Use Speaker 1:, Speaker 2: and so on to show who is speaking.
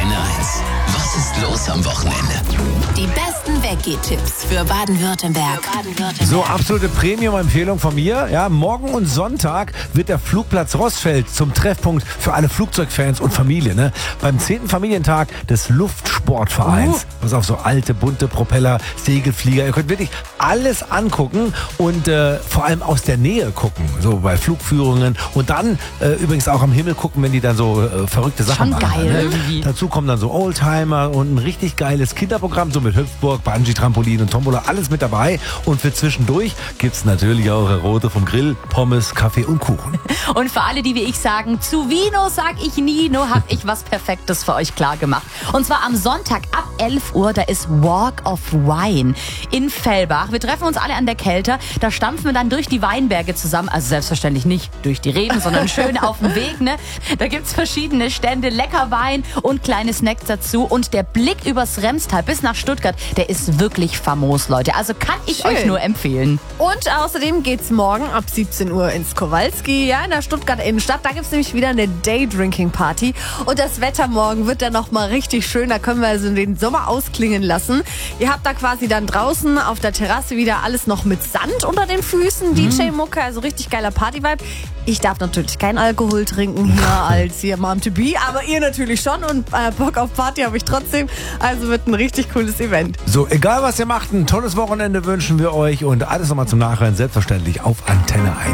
Speaker 1: Antenne 1. Was ist los am Wochenende?
Speaker 2: Die besten Weggehtipps für Baden-Württemberg.
Speaker 3: So, absolute Premium-Empfehlung von mir. Ja, morgen und Sonntag wird der Flugplatz Rossfeld zum Treffpunkt für alle Flugzeugfans und Familie. Ne? Beim 10. Familientag des Luftsportvereins. Pass auf, so alte, bunte Propeller, Segelflieger. Ihr könnt wirklich alles angucken und vor allem aus der Nähe gucken. So bei Flugführungen. Und dann übrigens auch am Himmel gucken, wenn die dann so verrückte Sachen
Speaker 4: Schon
Speaker 3: machen.
Speaker 4: geil,
Speaker 3: Ne?
Speaker 4: irgendwie.
Speaker 3: Dazu kommen dann so Oldtimer und ein richtig geiles Kinderprogramm, so mit Hüpfburg, Bungee-Trampolin und Tombola, alles mit dabei. Und für zwischendurch gibt's natürlich auch Rote vom Grill, Pommes, Kaffee und Kuchen.
Speaker 4: Und für alle, die wie ich sagen, zu Vino sag ich Nino, habe ich was Perfektes für euch klar gemacht. Und zwar am Sonntag ab 11 Uhr, da ist Walk of Wine in Fellbach. Wir treffen uns alle an der Kelter, da stampfen wir dann durch die Weinberge zusammen. Also selbstverständlich nicht durch die Reben, sondern schön auf dem Weg. Ne? Da gibt's verschiedene Stände, lecker Wein und kleine Snacks dazu. Und der Blick übers Remstal bis nach Stuttgart, der ist wirklich famos, Leute. Also kann ich
Speaker 5: Schön.
Speaker 4: euch nur empfehlen.
Speaker 5: Und außerdem geht's morgen ab 17 Uhr ins Kowalski, ja, in der Stuttgart Innenstadt. Da gibt's nämlich wieder eine Day-Drinking-Party. Und das Wetter morgen wird dann nochmal richtig schön. Da können wir also den Sommer ausklingen lassen. Ihr habt da quasi dann draußen auf der Terrasse wieder alles noch mit Sand unter den Füßen. DJ-Mucke, also richtig geiler Party-Vibe. Ich darf natürlich kein Alkohol trinken hier als hier Mom to be, aber ihr natürlich schon und Bock auf Party habe ich trotzdem. Also wird ein richtig cooles Event.
Speaker 3: So, egal was ihr macht, ein tolles Wochenende wünschen wir euch und alles nochmal zum Nachhören selbstverständlich auf Antenne 1.